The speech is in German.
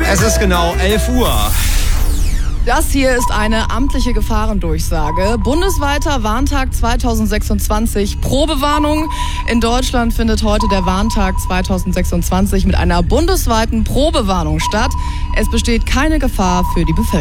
Es ist genau 11 Uhr. Das hier ist eine amtliche Gefahrendurchsage. Bundesweiter Warntag 2026. Probewarnung. In Deutschland findet heute der Warntag 2026 mit einer bundesweiten Probewarnung statt. Es besteht keine Gefahr für die Bevölkerung.